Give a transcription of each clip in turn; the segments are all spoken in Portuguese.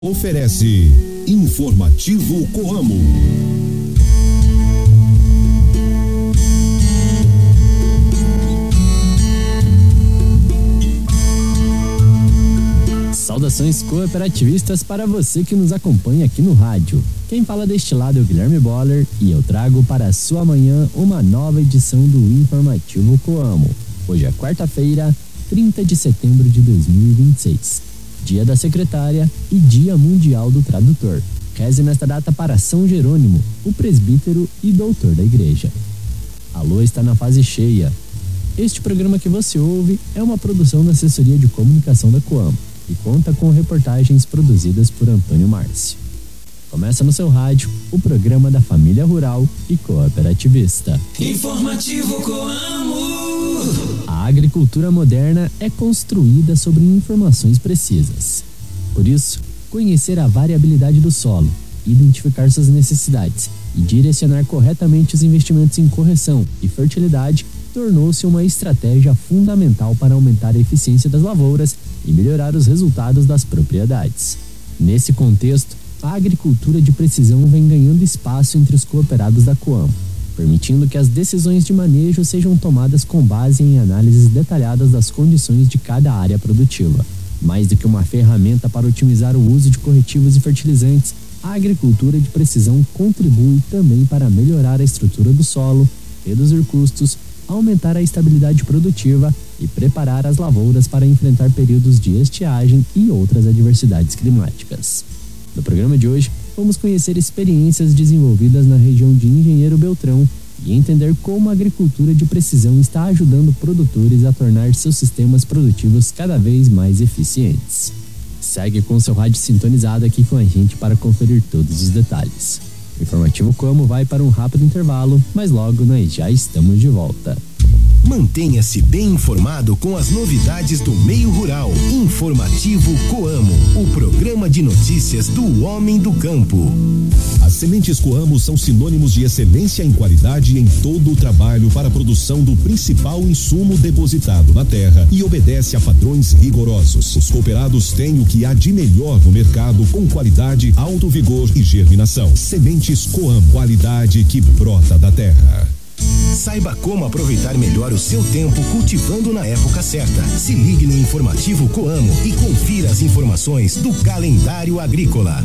Oferece Informativo Coamo. Saudações cooperativistas para você que nos acompanha aqui no rádio. Quem fala deste lado é o Guilherme Boller e eu trago para a sua manhã uma nova edição do Informativo Coamo. Hoje é quarta-feira, 30 de setembro de 2026. Dia da Secretária e Dia Mundial do Tradutor. Reze nesta data para São Jerônimo, o presbítero e doutor da igreja. A lua está na fase cheia. Este programa que você ouve é uma produção da Assessoria de Comunicação da Coamo e conta com reportagens produzidas por Antônio Márcio. Começa no seu rádio o programa da família rural e cooperativista. Informativo Coamo. A agricultura moderna é construída sobre informações precisas. Por isso, conhecer a variabilidade do solo, identificar suas necessidades e direcionar corretamente os investimentos em correção e fertilidade tornou-se uma estratégia fundamental para aumentar a eficiência das lavouras e melhorar os resultados das propriedades. Nesse contexto, a agricultura de precisão vem ganhando espaço entre os cooperados da Coamo, permitindo que as decisões de manejo sejam tomadas com base em análises detalhadas das condições de cada área produtiva. Mais do que uma ferramenta para otimizar o uso de corretivos e fertilizantes, a agricultura de precisão contribui também para melhorar a estrutura do solo, reduzir custos, aumentar a estabilidade produtiva e preparar as lavouras para enfrentar períodos de estiagem e outras adversidades climáticas. No programa de hoje, vamos conhecer experiências desenvolvidas na região de Engenheiro Beltrão e entender como a agricultura de precisão está ajudando produtores a tornar seus sistemas produtivos cada vez mais eficientes. Segue com seu rádio sintonizado aqui com a gente para conferir todos os detalhes. O Informativo Coamo vai para um rápido intervalo, mas logo nós já estamos de volta. Mantenha-se bem informado com as novidades do meio rural. Informativo Coamo, o programa de notícias do homem do campo. As sementes Coamo são sinônimos de excelência em qualidade em todo o trabalho para a produção do principal insumo depositado na terra e obedece a padrões rigorosos. Os cooperados têm o que há de melhor no mercado com qualidade, alto vigor e germinação. Sementes Coamo, qualidade que brota da terra. Saiba como aproveitar melhor o seu tempo cultivando na época certa. Se ligue no Informativo Coamo e confira as informações do calendário agrícola.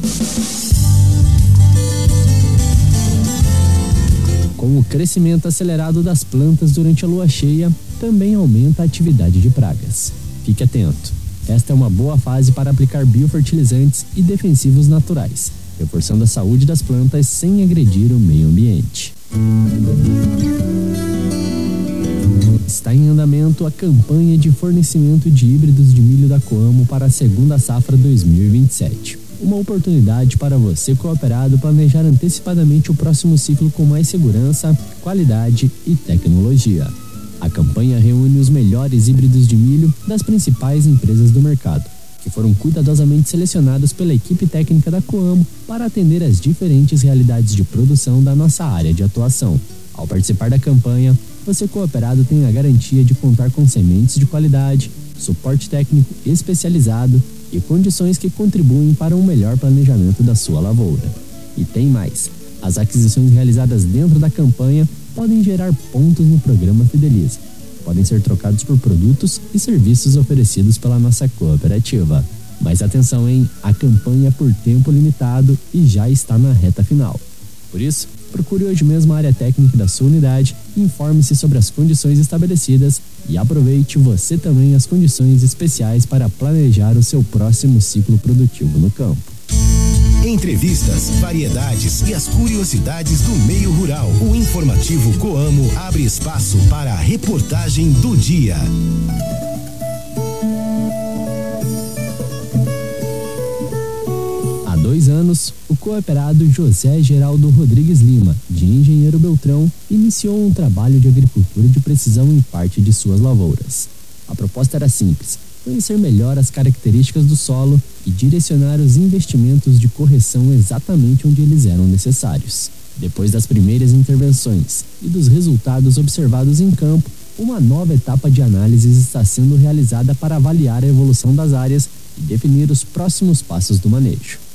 Com o crescimento acelerado das plantas durante a lua cheia, também aumenta a atividade de pragas. Fique atento. Esta é uma boa fase para aplicar biofertilizantes e defensivos naturais, reforçando a saúde das plantas sem agredir o meio ambiente. Está em andamento a campanha de fornecimento de híbridos de milho da Coamo para a segunda safra 2027. Uma oportunidade para você cooperado planejar antecipadamente o próximo ciclo com mais segurança, qualidade e tecnologia. A campanha reúne os melhores híbridos de milho das principais empresas do mercado, que foram cuidadosamente selecionados pela equipe técnica da Coamo para atender às diferentes realidades de produção da nossa área de atuação. Ao participar da campanha, você cooperado tem a garantia de contar com sementes de qualidade, suporte técnico especializado e condições que contribuem para um melhor planejamento da sua lavoura. E tem mais, as aquisições realizadas dentro da campanha podem gerar pontos no programa Fideliza. Podem ser trocados por produtos e serviços oferecidos pela nossa cooperativa. Mas atenção, hein? A campanha é por tempo limitado e já está na reta final. Por isso, procure hoje mesmo a área técnica da sua unidade, informe-se sobre as condições estabelecidas e aproveite você também as condições especiais para planejar o seu próximo ciclo produtivo no campo. Entrevistas, variedades e as curiosidades do meio rural. O Informativo Coamo abre espaço para a reportagem do dia. Há 2 anos, o cooperado José Geraldo Rodrigues Lima, de Engenheiro Beltrão, iniciou um trabalho de agricultura de precisão em parte de suas lavouras. A proposta era simples: conhecer melhor as características do solo e direcionar os investimentos de correção exatamente onde eles eram necessários. Depois das primeiras intervenções e dos resultados observados em campo, uma nova etapa de análises está sendo realizada para avaliar a evolução das áreas e definir os próximos passos do manejo.